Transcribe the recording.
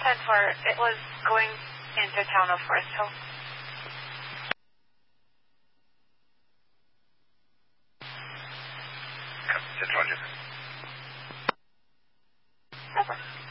10-4. It was going into town of Forest Hill. Roger. Over.